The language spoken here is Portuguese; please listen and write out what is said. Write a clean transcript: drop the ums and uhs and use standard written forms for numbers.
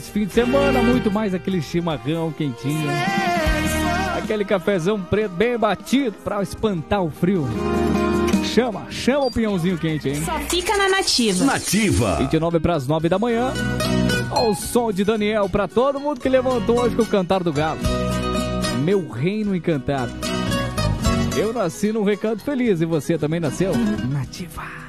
Esse fim de semana, muito mais aquele chimarrão quentinho. Aquele cafezão preto bem batido pra espantar o frio. Chama o pinhãozinho quente, hein? Só fica na Nativa. Nativa. 29 para as 9 da manhã. Ao som de Daniel pra todo mundo que levantou hoje com o Cantar do Galo. Meu reino encantado. Eu nasci num recanto feliz e você também nasceu? Nativa.